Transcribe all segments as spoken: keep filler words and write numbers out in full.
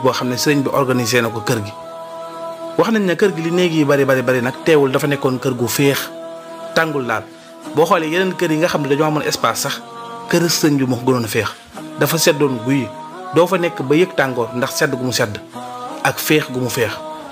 boo xam ne sëriñ bi organisé na ko kër gi. wax nañ ne kër gi li néeg yi bari bari bari nag teewul dafa nekkoon kër gu féex tàngul daal boo xoolee yeneen kër yi nga xam ne dañoo amoon espace sax kër sëriñ bi moo ko gënoon a féex dafa seddoon guy doo fa nekk ba yëg tàngoor ndax sedd gu mu sedd ak féex gu mu féex.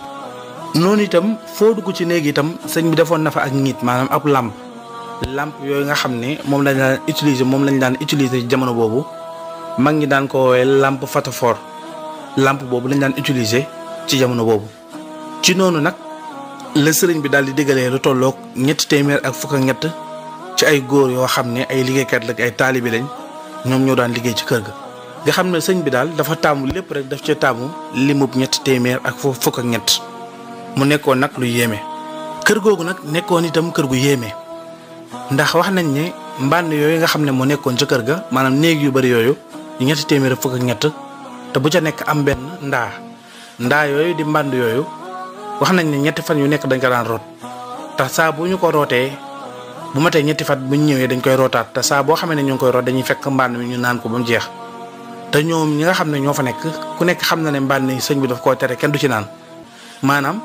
noonu itam foo dugg ci néeg itam sëñ bi defoon na fa ak nit maanaam ab làmp làmp yooyu nga xam ne moom lañ daan utiliser moom lañ daan utiliser ci jamono boobu mag ñi daan ko woowee làmp phatophore làmp boobu lañ daan utiliser ci jamono boobu. ci noonu nag la sëriñ bi daal di diggalee lu tolloog ñetti téeméer ak fukk ak ñett ci ay góor yoo xam ne ay liggéeykat la ay taalibi lañ ñoom ñoo daan liggéey ci kër ga. nga xam ne sëñ bi daal dafa taamu lépp rek daf ca taamu limub ñetti téeméer ak fukk ak ñett mu nekkoon nag lu yéeme. kër googu nag nekkoon itam kër gu yéeme ndax wax nañ ne mbànn yooyu nga xam ne moo nekkoon ca kër ga maanaam néeg yu bari yooyu ñetti téeméer ak fukk ak ñett te bu ca nekk am benn ndaa ndaa yooyu di mbànd yooyu. wax nañ ne ñetti fan yu nekk dañ ko daan root te saa bu ñu ko rootee bu ma tey ñetti fan bu ñu ñëwee dañ koy rootaat te saa boo xamee ne ñu ngi koy root dañuy fekk mbànn mi ñu naan ko ba mu jeex te ñoom ñi nga xam ne ñoo fa nekk ku nekk xam na ne mbànn yi sëñ bi daf koo tere kenn du ci naan maanaam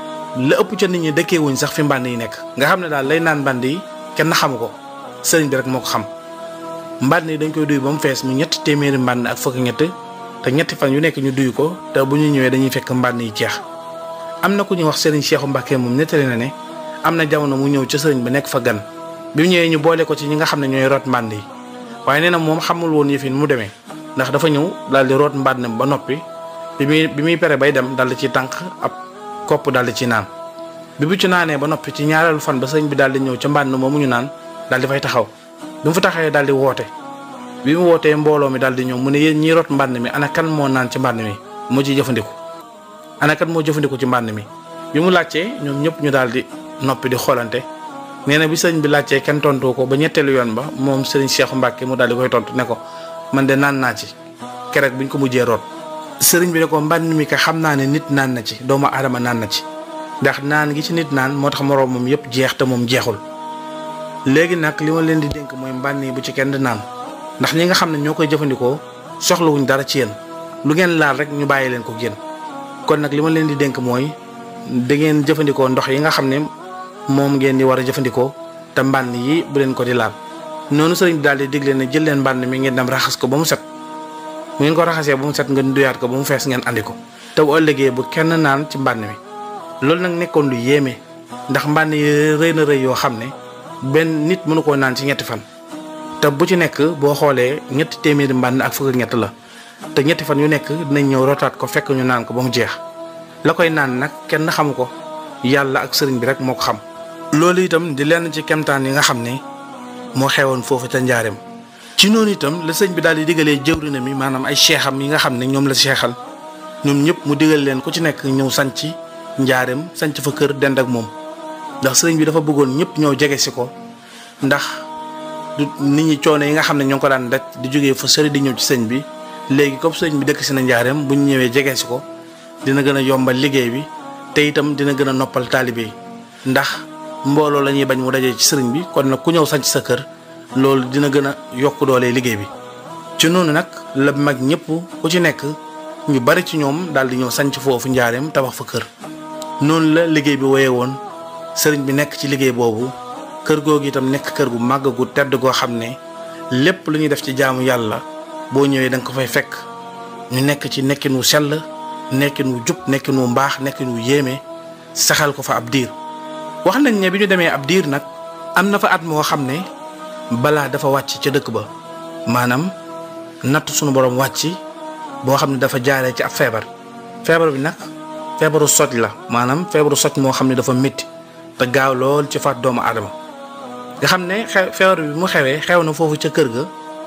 la ëpp ca nit ñi dëkkee wuñ sax fi mbànn yi nekk nga xam ne daal lay naan mbànn yi kenn xamu ko sëriñ bi rek moo ko xam. mbànn yi dañ koy duy ba mu fees mu ñetti téeméeri mbànn ak fukk ñett te ñetti fan yu nekk ñu duy ko te bu ñu ñëwee dañuy fekk mbànn yi jeex. am na ku ñuy wax Serigne Cheikh Mbacke moom nettali na ne am na jamono mu ñëw ca sëriñ ba nekk fa gan bi mu ñëwee ñu boole ko ci ñi nga xam ne ñooy root mbànd yi waaye nee na moom xamul woon yëf yi mu demee ndax dafa ñëw daal di root mbànd ba noppi bi muy bi muy pere bay dem daal di ci tànk ab kopp daal di ci naan bi bu ci naanee ba noppi ci ñaareelu fan ba sëriñ bi daal di ñëw ca mbànd moomu ñu naan daal di fay taxaw bi mu fa taxawee daal di woote bi mu wootee mbooloo mi daal di ñëw mu ne yéen ñiy root mbànd mi ana kan moo naan ci mbànd mi moo ciy jëfandiku ana kat moo jëfandiku ci mbànd mi bi mu laajtee ñoom ñëpp ñu daal di noppi di xoolante nee na bi sëriñ bi laajtee kenn tontu ko ba ñetteelu yoon ba moom sëriñ Cheikh Mbacke mu daal di koy tontu ne ko man de naan naa ci keroog buñ ko mujjee root. sëriñ bi ne ko mbànd mi ka xam naa ne nit naan na ci doomu aadama naan na ci ndax naan gi ci nit naan moo tax moroom moom yëpp jeex te moom jeexul léegi nag li ma leen di dénk mooy mbànd yi bu ci kenn di naan ndax ñi nga xam ne ñoo koy jëfandikoo soxlawuñ dara ci yéen lu ngeen laal rek ñu bàyyi leen ko génn. kon nag li ma leen di dénk mooy da ngeen jëfandikoo ndox yi nga xam ne moom ngeen di war a jëfandikoo te mbànn yi bu leen ko di laal noonu sëriñ bi daal di digle ne jël leen mbànn mi ngeen dem raxas ko ba mu set bu ngeen ko raxasee ba mu set ngeen duyaat ko ba mu fees ngeen andi ko te bu ëllëgee bu kenn naan ci mbànn mi. loolu nag nekkoon lu yéeme ndax mbànn yi rëy na rëy yoo xam ne benn nit mënu koo naan ci ñetti fan te bu ci nekk boo xoolee ñetti téeméeri mbànn ak fukk ak ñett la. te ñetti fan yu nekk dinañ ñëw rotaat ko fekk ñu naan ko ba mu jeex la koy naan nag kenn xamu ko yàlla ak sëriñ bi rek moo ko xam. loolu itam di lenn ci kemtaan yi nga xam ne moo xewoon foofu ca njaareem ci noonu itam la sëñ bi daal di digalee jëwriñam mi maanaam ay seexam yi nga xam ne ñoom la seexal ñoom ñëpp mu digal leen ku ci nekk ñëw sanc njaareem sanc fa kër dend ak moom ndax sëriñ bi dafa bëggoon ñëpp ñëw jege si ko ndax du nit ñi coono yi nga xam ne ñoo ko daan daj di jógee fa sëri di ñëw ci sëñ bi. léegi comme sëñ bi dëkk si na njaareem bu ñu ñëwee jege si ko dina gën a yombal liggéey bi te itam dina gën a noppal taalibe yi ndax mbooloo la ñuy bañ mu dajee ci sëriñ bi kon nag ku ñëw sanc sa kër loolu dina gën a yokk doole liggéey bi. ci noonu nag la mag ñëpp ku ci nekk ñu bari ci ñoom daal di ñëw sanc foofu njaareem tabax fa kër noonu la liggéey bi woyee woon sëriñ bi nekk ci liggéey boobu kër googu itam nekk kër gu màgg gu tedd goo xam ne lépp lu ñuy def ci jaamu yàlla. boo ñëwee da nga ko fay fekk ñu nekk ci nekkin wu sell nekkin wu jub nekkin wu mbaax nekkin wu yéeme saxal ko fa ab diir wax nañ ne bi ñu demee ab diir nag am na fa at moo xam ne balaa dafa wàcc ca dëkk ba maanaam natt sunu borom wàcc boo xam ne dafa jaaree ci ab feebar feebar bi nag feebaru soj la maanaam feebaru soj moo xam ne dafa métti te gaaw lool ci faat doomu aadama nga xam ne xew feebar bi mu xewee xew na foofu ca kër ga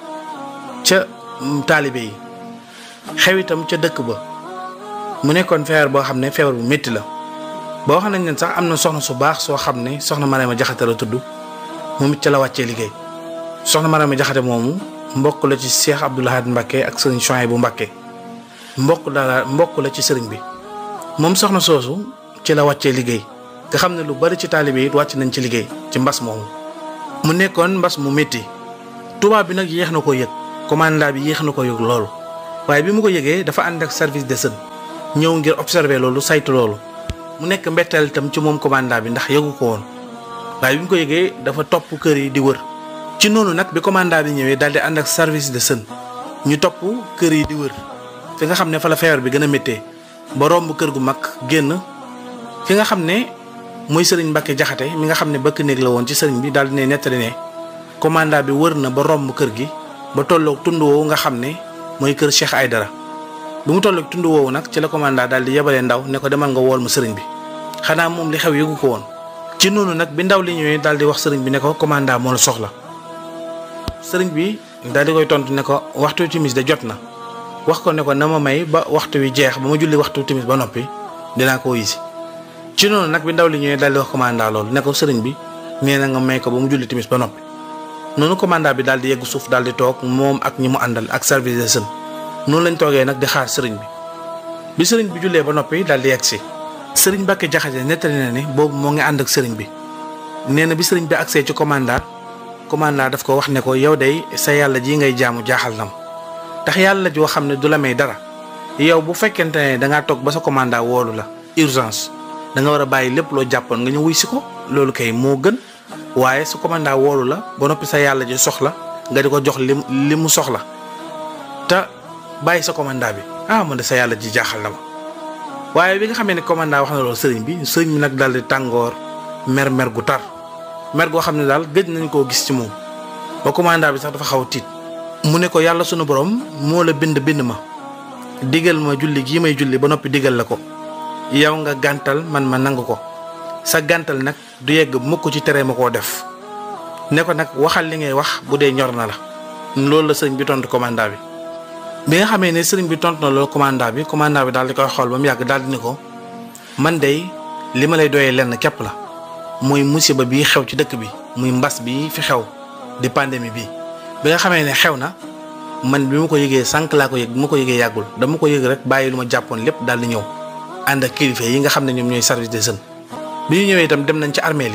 ca taalibe yi xew itam ca dëkk ba mu nekkoon feebar boo xam ne feebar bu métti la boo xam nañ ne sax am na soxna su baax soo xam ne soxna Mariama Jaxate la tudd moom it ca la wàccee liggéey soxna Mariama Jaxate moomu mbokk la ci Cheikh Abdoul Ahad Mbacké ak sëriñ Chouaïbou Mbacké mbokk la mbokk la ci sëriñ bi moom soxna soosu ci la wàccee liggéey nga xam ne lu bari ci taalibe yi wàcc nañ ci liggéey ci mbas moomu mu nekkoon mbas mu métti tubaab bi nag yéex na ko yëg commandant bi yéex na ko yëg loolu waaye bi mu ko yëgee dafa ànd ak service de sën ñëw ngir observer loolu saytu loolu mu nekk mbetteel itam ci moom commandant bi ndax yëgu ko woon waaye bi mu ko yëgee dafa topp kër yi di wër. ci noonu nag bi commandant bi ñëwee daal di ànd ak service de sën ñu topp kër yi di wër fi nga xam ne fa la feebar bi gën a méttee ba romb kër gu mag génn fi nga xam ne muy sëriñ Mbacke Jaxate mi nga xam ne bëkk néeg la woon ci sëriñ bi daal di ne nettali ne commandant bi wër na ba romb kër gi ba tolloog tund woowu nga xam ne mooy kër Cheikh Aydara bu mu tolloog tund woowu nag ci la commandant daal di yebalee ndaw ne ko demal nga wool ma sëriñ bi xanaa moom li xew yëgu ko woon. ci noonu nag bi ndaw li ñëwee daal di wax sëriñ bi ne ko commandant moo la soxla sëriñ bi daal di koy tontu ne ko waxtu timis de jot na wax ko ne ko na ma may ba waxtu wi jeex ba ma julli waxtu timis ba noppi dinaa ko yisi ci noonu nag bi ndaw li ñëwee daal di wax commandant loolu ne ko sëriñ bi nee na nga may ko ba mu julli timis ba noppi noonu commandant bi daal di yegg suuf daal di toog moom ak ñi mu àndal ak service de sën noonu lañ toogee nag di xaar sëriñ bi bi sëriñ bi jullee ba noppi daal di yegg si sëriñ Mbacke Jaxate nettali na ne boobu moo ngi ànd ak sëriñ bi nee na bi sëriñ bi agsee ci commandant commandant daf ko wax ne ko yow day sa yàlla ji ngay jaamu jaaxal na ma tax yàlla joo xam ne du la may dara yow bu fekkente ne dangaa toog ba sa commandant woolu la urgence da nga war a bàyyi lépp loo jàppoon nga ñëw wuy si ko loolu kay moo gën waaye su commandant woolu la ba noppi sa yàlla ji soxla nga di ko jox li li mu soxla te bàyyi sa commandant bi ah man de sa yàlla ji jaaxal na ma waaye bi nga xamee ne commandant wax na loolu sëriñ bi sëriñ bi nag daal di tàngoor mer mer gu tar mer goo xam ne daal gëj nañ koo gis ci moom ba commandant bi sax dafa xaw a tiit mu ne ko yàlla sunu borom moo la bind bind ma digal ma julli gii may julli ba noppi digal la ko yow nga gàntal man ma nangu ko sa gàntal nag du yegg mukk ci tere ma koo def ne ko nag waxal li ngay wax bu dee ñor na la loolu la sëriñ bi tontu commandant bi. bi nga xamee ne sëriñ bi tontu na loolu commandant bi commandant bi daal di koy xool ba mu yàgg daal di ne ko man de li ma lay doyee lenn képp la muy musiba bii xew ci dëkk bi muy mbas bii fi xew di pandémie bi bi nga xamee ne xew na man bi ma ko yëgee sànq laa ko yëg bi ma ko yëgee yàggul dama ko yëg rek bàyyi lu ma jàppoon lépp daal di ñëw ànd ak kilifa yi nga xam ne ñoom ñooy service des jeunes bi ñu ñëwee itam dem nañ ci armeel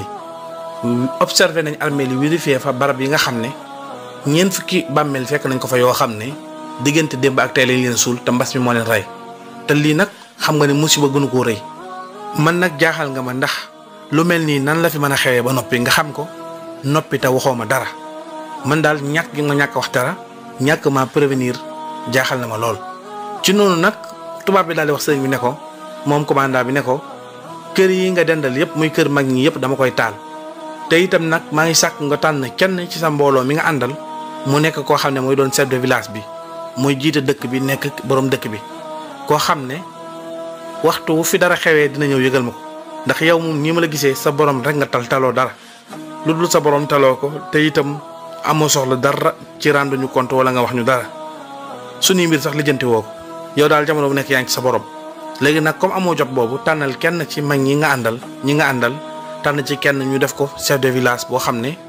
yi observé nañ armeel yi vérifié fa barab yi nga xam ne ñeent fukki bàmmeel fekk nañ ko fa yoo xam ne diggante démb ak tey lañ leen suul te mbas mi moo leen rey te lii nag xam nga ne musiba gënu koo rëy man nag jaaxal nga ma ndax lu mel nii nan la fi mën a xewee ba noppi nga xam ko noppi te waxoo ma dara man daal ñàkk gi ma ñàkk wax dara ñàkk ma prévenir jaaxal na ma lool. ci noonu nag tubaab bi daal di wax sëriñ bi ne ko moom commandant bi ne ko kër yi nga dendal yëpp muy kër mag ñi yëpp dama koy taal te itam nag maa ngi sàkk nga tànn kenn ci sa mbooloo mi nga àndal mu nekk koo xam ne mooy doon chef de village bi muy jiite dëkk bi nekk borom dëkk bi koo xam ne waxtu wu fi dara xewee dina ñëw yëgal ma ko ndax yow moom nii ma la gisee sa borom rek nga tal taloo dara lu dul sa borom taloo ko te itam amoo soxla dara ci rendre ñu compte wala nga wax ñu dara suñuy mbir sax lijjanti woo ko yow daal jamono bu nekk yaa ngi ci sa borom. léegi nag comme amoo jot boobu tànnal kenn ci mag ñi nga àndal ñi nga àndal tànn ci kenn ñu def ko chef de village boo xam ne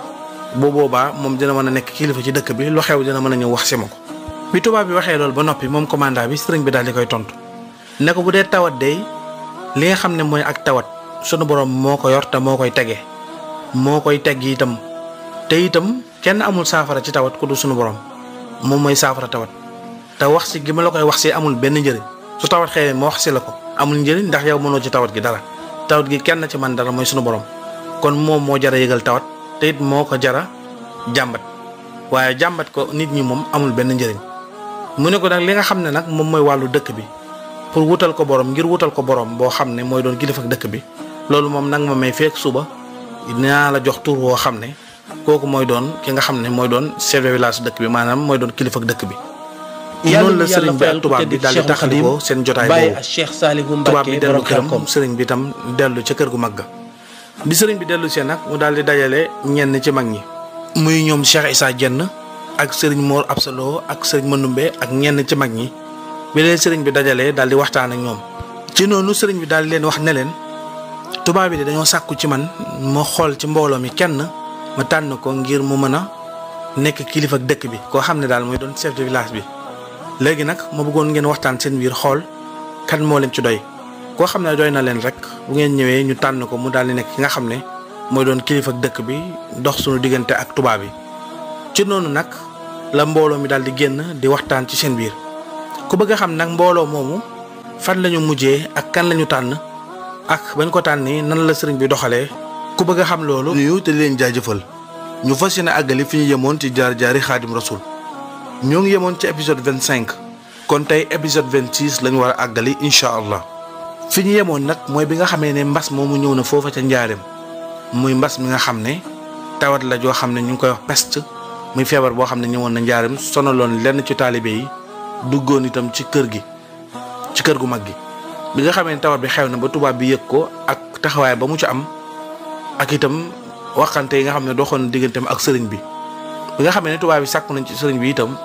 boo boobaa moom dina mën a nekk kilifa ci dëkk bi lu xew dina mën a ñëw wax si ma ko. bi tubaab bi waxee loolu ba noppi moom commandant bi sëriñ bi daal di koy tontu ne ko bu dee tawat day li nga xam ne mooy ak tawat sunu borom moo ko yor te moo koy tege moo koy teg itam te itam kenn amul saafara ci tawat ku du sunu borom moom mooy saafara tawat te wax si gi ma la koy wax si amul benn njëriñ su tawat xëyee ma wax si la ko amul njëriñ ndax yow mënoo ci tawat gi dara tawat gi kenn ci man dara mooy sunu borom kon moom moo jara yëgal tawat te it moo ko jara jàmbat waaye jàmbat ko nit ñi moom amul benn njëriñ. mu ne ko nag li nga xam ne nag moom mooy wàllu dëkk bi pour wutal ko borom ngir wutal ko borom boo xam ne mooy doon kilifa dëkk bi loolu moom nag ma may fekk suba dinaa la jox tur woo xam ne kooku mooy doon ki nga xam ne mooy doon chef de village dëkk bi maanaam mooy doon kilifa dëkk bi. noonu la sëriñ bi ak tubaab bi daal di taxalikoo seen jotaay boobu tubaab bi dellu këram sëriñ bi itam dellu ca kër gu mag ga bi sëriñ bi dellu seen nag mu daal di dajale ñenn ci mag ñi muy ñoom Cheikh Issa Dieng ak sëriñ Mor Absalo ak sëriñ Manumbe ak ñenn ci mag ñi bi leen sëriñ bi dajalee daal di waxtaan ak ñoom ci noonu sëriñ bi daal di leen wax ne leen tubaab bi de dañoo sàkku ci man ma xool ci mbooloo mi kenn ma tànn ko ngir mu mën a nekk kilifa dëkk bi koo xam ne daal mooy doon chef de village bi léegi nag ma bëggoon ngeen waxtaan seen biir xool kan moo leen ci doy koo xam ne doy na leen rek bu ngeen ñëwee ñu tànn ko mu daal di nekk ki nga xam ne mooy doon kilifa dëkk bi dox suñu diggante ak tubaab bi ci noonu nag la mbooloo mi daal di génn di waxtaan ci seen biir ku bëgg a xam nag mbooloo moomu fan lañu mujjee ak kan lañu tànn ak bañ ko tànnee nan la sëriñ bi doxalee ku bëgg a xam loolu nuyu te leen jaajëfal ñu fas yéene àggali fi ñu yemoon ci jaar jaari xaadim rasul ñoo ngi yemoon ci épisode vingt-cinq kon tey épisode vingt-six lañu war a àggali incha allah fi ñu yemoon nag mooy bi nga xamee ne mbas moomu ñëw na foofa ca njaareem muy mbas mi nga xam ne tawat la joo xam ne ñu ngi koy wax peste muy feebar boo xam ne ñëwoon na njaareem sonaloon lenn ci taalibe yi duggoon itam ci kër gi ci kër gu mag gi bi nga xamee ne tawat bi xew na ba tubaab bi yëg ko ak taxawaay ba mu ci am ak itam waxante yi nga xam ne doxoon digganteem ak sëriñ bi bi nga xamee ne tubaab bi sàkku nañ ci sëriñ bi itam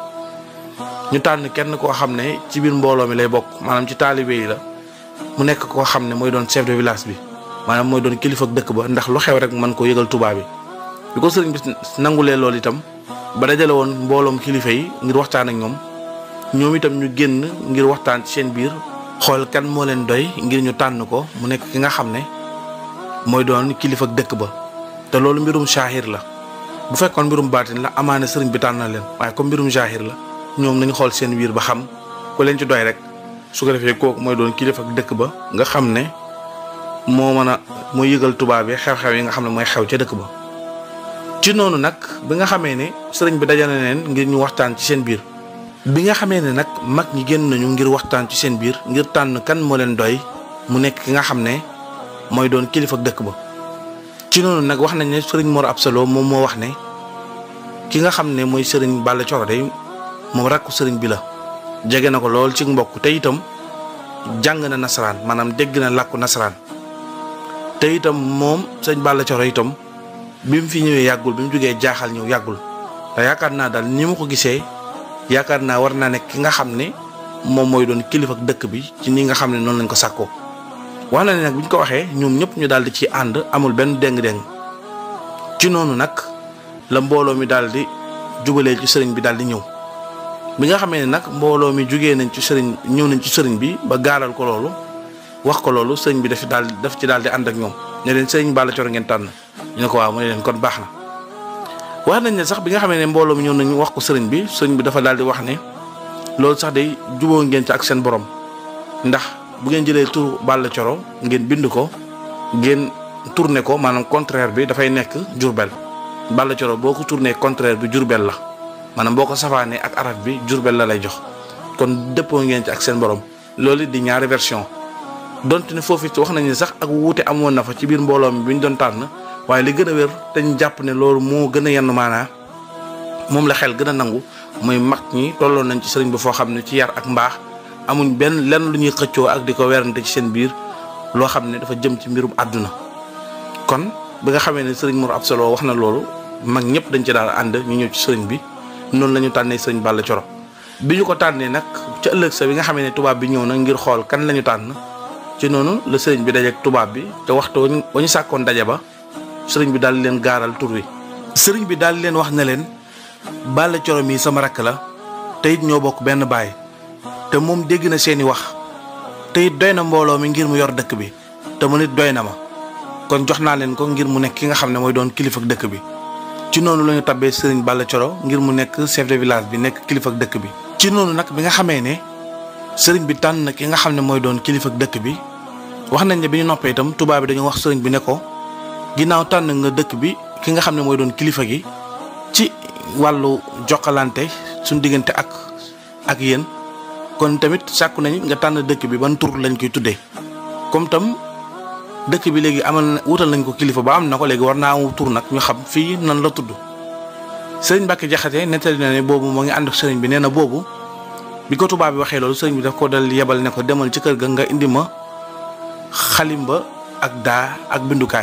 ñu tànn kenn koo xam ne ci biir mbooloo mi lay bokk maanaam ci taalibe yi la mu nekk koo xam ne mooy doon chef de village bi maanaam mooy doon kilifa ak dëkk ba ndax lu xew rek mën koo yëgal tubaab bi bi ko sëriñ bi nangulee loolu itam ba dajale woon mbooloom kilifa yi ngir waxtaan ak ñoom ñoom itam ñu génn ngir waxtaan ci seen biir xool kan moo leen doy ngir ñu tànn ko mu nekk ki nga xam ne mooy doon kilifa ak dëkk ba te loolu mbirum saahir la bu fekkoon mbirum baatin la amaana sëriñ bi tànn na leen waaye comme mbirum saahir la ñoom nañu xool seen biir ba xam ku leen ci doy rek su ko defee kooku mooy doon kilifa ak dëkk ba nga xam ne moo mën a mooy yëgal tubaab yi xew-xew yi nga xam ne mooy xew ca dëkk ba. ci noonu nag bi nga xamee ne sëriñ bi dajale leen ngir ñu waxtaan ci seen biir bi nga xamee ne nag mag ñi génn nañu ngir waxtaan ci seen biir ngir tànn kan moo leen doy mu nekk ki nga xam ne mooy doon kilifa ak dëkk ba. ci noonu nag wax nañ ne sëriñ Mor Absa Lo moom moo wax ne ki nga xam ne mooy sëriñ Balla Coro day moom rakku sëriñ bi la jege na ko lool ci mbokk te itam jàng na nasaraan maanaam dégg na làkku nasaraan te itam moom sëriñ Balla Coro itam bi mu fi ñëwee yàggul bi mu jógee jaaxal ñëw yàggul te yaakaar naa daal ni ma ko gisee yaakaar naa war naa nekk ki nga xam ne moom mooy doon kilifa ak dëkk bi ci ni nga xam ne noonu lañ ko sàkkoo. wax na ne nag bu ñu ko waxee ñoom ñëpp ñu daal di ci ànd amul benn déng-déng ci noonu nag la mbooloo mi daal di jubalee ci sëriñ bi daal di ñëw bi nga xamee ne nag mbooloo mi jugee nañ ci sëriñ ñëw nañ ci sëriñ bi ba gaaral ko loolu wax ko loolu sëriñ bi daf daal daf ci daal di ànd ak ñoom ne leen sëriñ Balla Coro ngeen tànn ñu ne ko waaw mu ne leen kon baax na. wax nañ ne sax bi nga xamee ne mbooloo mi ñëw nañ wax ko sëriñ bi sëriñ bi dafa daal di wax ne loolu sax day juboo ngeen ci ak seen borom ndax bu ngeen jëlee tur Balla Coro ngeen bind ko ngeen tourné ko maanaam contraire bi dafay nekk Jurbel Balla Coro boo ko tourné contraire bi Jurbel la maanaam boo ko safaanee ak araf bi Jurbel la lay jox kon dëppoo ngeen ci ak seen borom loolu di ñaari version donte ne foofu wax nañu sax ak wuute amoon na fa ci biir mbooloo mi bi ñu doon tànn waaye li gën a wér te ñu jàpp ne loolu moo gën a yenn maanaa moom la xel gën a nangu mooy mag ñi tolloon nañ ci sëriñ bi foo xam ne ci yar ak mbaax amuñ benn lenn lu ñuy xëccoo ak di ko werante ci seen biir loo xam ne dafa jëm ci mbirum àdduna. kon bi nga xamee ne sëriñ Mor Absa Lo wax na loolu mag ñëpp dañ ci daal ànd ñu ñëw ci sëriñ bi noonu la ñu tànnee sëriñ Balla Coro bi ñu ko tànnee nag ca ëllëg sa bi nga xamee ne tubaab bi ñëw na ngir xool kan la ñu tànn ci noonu la sëriñ bi dajeek tubaab bi te waxtu wa ñu sàkkoon daje ba sëriñ bi daal di leen gaaral tur wi. sëriñ bi daal di leen wax ne leen Balla Coro mii sama rakk la te it ñoo bokk benn baay te moom dégg na seeni wax te it doy na mbooloo mi ngir mu yor dëkk bi te mu nit doy na ma kon jox naa leen ko ngir mu nekk ki nga xam ne mooy doon kilifa ak dëkk bi. ci noonu la ñu tabbee sëriñ Balla Coro ngir mu nekk chef de village bi nekk kilifa ak dëkk bi. ci noonu nag bi nga xamee ne sëriñ bi tànn na ki nga xam ne mooy doon kilifa ak dëkk bi wax nañ ne bi ñu noppee itam tubaab bi dañu wax sëriñ bi ne ko ginnaaw tànn nga dëkk bi ki nga xam ne mooy doon kilifa gi ci wàllu jokkalante suñu diggante ak ak yéen kon tamit sàkku nañ nga tànn dëkk bi ban tur lañ koy tuddee comme tam dëkk bi léegi amal na wutal nañ ko kilifa ba am na ko léegi war naa am tur nag ñu xam fii nan la tudd. sëriñ Mbàkke Jaxate nettali na ne boobu moo ngi ànd ak sëriñ bi nee na boobu bi ko tubaab bi waxee loolu sëriñ bi daf ko dal yebal ne ko demal ci kër ga nga indi ma xalimba ak daa ak bindukaay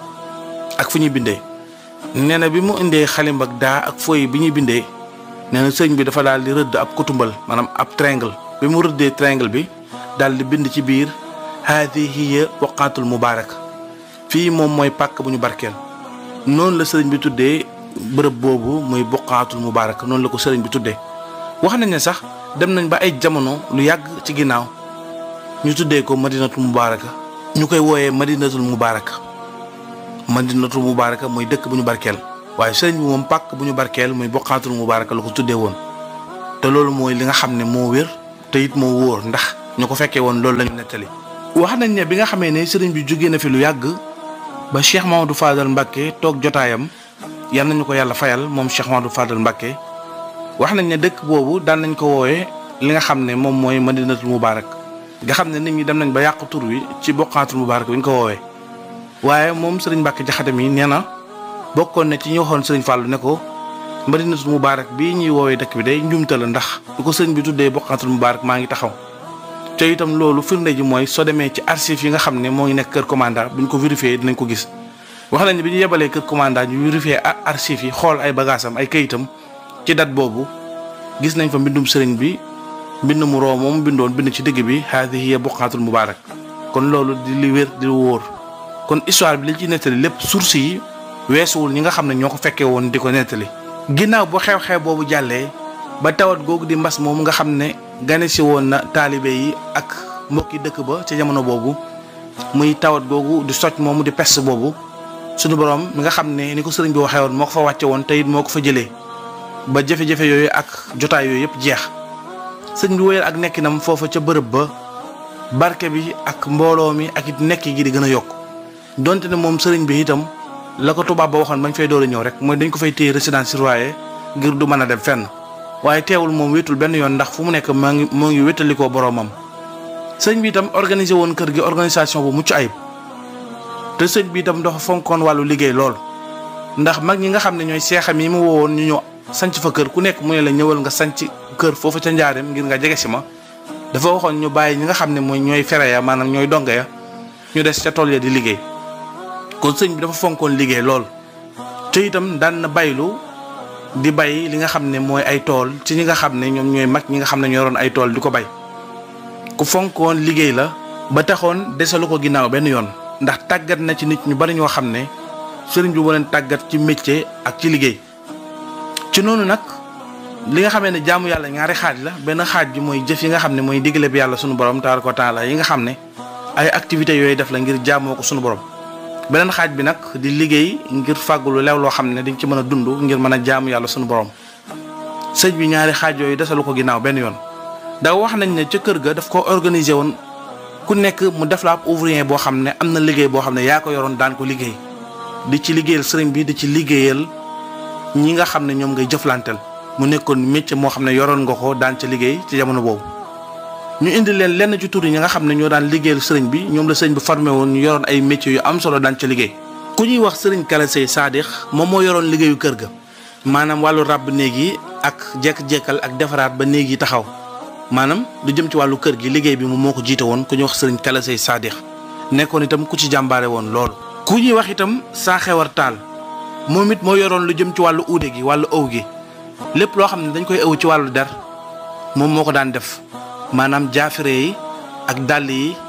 ak fu ñuy bindee. nee na bi mu indee xalimba ak daa ak fooy bi ñuy bindee nee na sëriñ bi dafa daal di rëdd ab kutumbal maanaam ab triangle bi mu rëddee triangle bi daal di bind ci biir haadihi hiya waqaatul mubaarak fii moom mooy pàkk bu ñu barkeel. noonu la sëriñ bi tuddee bërëb boobu muy buqaatul mubaarak noonu la ko sëriñ bi tuddee. wax nañ ne sax dem nañ ba ay jamono lu yàgg ci ginnaaw ñu tuddee ko madinatul mubaaraka ñu koy wooyee madinatul mubaaraka madinatul mubaaraka mooy dëkk bu ñu barkeel waaye sëriñ bi moom pàkk bu ñu barkeel muy buqaatul mubaaraka la ko tuddee woon. te loolu mooy li nga xam ne moo wér te it moo wóor ndax ñu ko fekkee woon loolu lañu nettali. wax nañ ne bi nga xamee ne sëriñ bi jógee na fi lu yàgg ba Cheikh Mamadou Fadal Mbacké toog jotaayam yal nañu ko yàlla fayal moom Cheikh Mamadou Fadal Mbacké wax nañ ne dëkk boobu daan nañ ko woowee li nga xam ne moom mooy Madinatul Mubaarak nga xam ne nit ñi dem nañ ba yàq tur wi ci Boqaatul Mubaarak bi ñu ko woowee. waaye moom sëriñ Mbacké Jaxate mi nee na bokkoon na ci ñi waxoon sëriñ Fallou ne ko Madinatul Mubaarak bii ñuy woowee dëkk bi day njumte la ndax du ko sëriñ bi tuddee Boqaatul Mubaarak maa ngi taxaw. te itam loolu firnde ji mooy soo demee ci archive yi nga xam ne moo ngi nekk kër commandant bu ñu ko vérifié dinañ ko gis wax nañ ne bi ñu yebalee kër commandant ñu vérifié archive yi xool ay bagaasam ay kayitam ci date boobu gis nañ fa mbindum sëriñ bi mbind mu roo moom bindoon bind ci digg bi haadihi hiya Boqaatul Mubaarak kon loolu di li wér di wóor kon histoire bi li ci nettali lépp source yi weesuwul ñi nga xam ne ñoo ko fekkee woon di ko nettali. ginnaaw bu xew-xew boobu jàllee ba tawat googu di mbas moomu nga xam ne gane si woon na taalibe yi ak mbokki dëkk ba ci jamono boobu muy tawat googu di socc moomu di peste boobu suñu borom mi nga xam ne ni ko sëriñ bi waxee woon moo ko fa wàcce woon te it moo ko fa jëlee ba jafe-jafe yooyu ak jotaay yooyu yëpp jeex sëriñ bi wéyal ak nekkinam foofa ca bërëb ba barke bi ak mbooloo mi ak it nekk gi di gën a yokk donte ne moom sëriñ bi itam la ko tubaab ba waxoon bañ fay door a ñëw rek mooy dañ ko fay téye résidence surveillée ngir du mën a dem fenn. waaye teewul moom wéetul benn yoon ndax fu mu nekk maa ngi moo ngi wétalikoo boroomam sëñ bi itam organisé woon kër gi organisation bu mucc ayib te sëñ bi itam dafa fonkoon wàllu liggéey lool ndax mag ñi nga xam ne ñooy seexam yi mu woowoon ñu ñëw sanc fa kër ku nekk mu ne la ñëwal nga sanc kër foofu ca njaareem ngir nga jege si ma dafa waxoon ñu bàyyi ñi nga xam ne mooy ñooy fere ya maanaam ñooy donge ya ñu des ca tool ya di liggéey kon sëñ bi dafa fonkoon liggéey lool te itam daan na baylu di bay li nga xam ne mooy ay tool ci ñi nga xam ne ñoom ñooy mag ñi nga xam ne ñoo yoroon ay tool di ko bay ku fonkoon liggéey la ba taxoon desalu ko ginnaaw benn yoon ndax tàggat na ci nit ñu bari ñoo xam ne sëriñ bi moo leen tàggat ci métier ak ci liggéey. ci noonu nag li nga xamee ne jaamu yàlla ñaari xaaj la benn xaaj bi mooy jëf yi nga xam ne mooy digle bi yàlla sunu borom tabaaraka wa taala yi nga xam ne ay activités yooyu def la ngir jaamoo ko sunu borom. beneen xaaj bi nag di liggéey ngir fàggulu leew loo xam ne dañ ci mën a dund ngir mën a jaamu yàlla sunu borom sëñ bi ñaari xaaj yooyu desalu ko ginnaaw benn yoon da wax nañ ne ca kër ga daf ko organisé woon ku nekk mu def la ab ouvrier boo xam ne am na liggéey boo xam ne yaa ko yoroon daan ko liggéey di ci liggéeyal sëriñ bi di ci liggéeyal ñi nga xam ne ñoom ngay jëflanteel mu nekkoon métier moo xam ne yoroon nga ko daan ca liggéey ci jamono boobu. ñu indi leen lenn ci tur yi ñi nga xam ne ñoo daan liggéeyal sëriñ bi ñoom la sëriñ bi formé woon ñu yoroon ay métiers yu am solo daan ca liggéey ku ñuy wax sëriñ Kala Sey Saadix moom moo yoroon liggéeyu kër ga maanaam wàllu ràbb néeg yi ak jekk-jekkal ak defaraat ba néeg yi taxaw maanaam lu jëm ci wàllu kër gi liggéey bi moom moo ko jiite woon ku ñuy wax sëriñ Kala Sey Saadix nekkoon itam ku ci jàmbaare woon loolu. ku ñuy wax itam saa xewar taal moom it moo yoroon lu jëm ci wàllu uude gi wàllu ëw gi lépp loo xam ne dañ koy ëw ci wàllu der moom moo ko daan def maanaam jaafire yi ak dàll yi